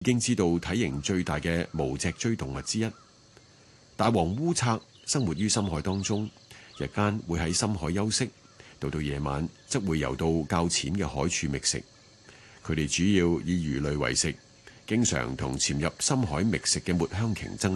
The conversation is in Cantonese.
已經知道體型最大嘅無脊椎動物之一。大黃烏賊生活於深海當中，日間會喺深海休息，到夜晚則會游到較淺嘅海處覓食。佢哋主要以魚類為食，經常同潛入深海覓食嘅抹香鯨爭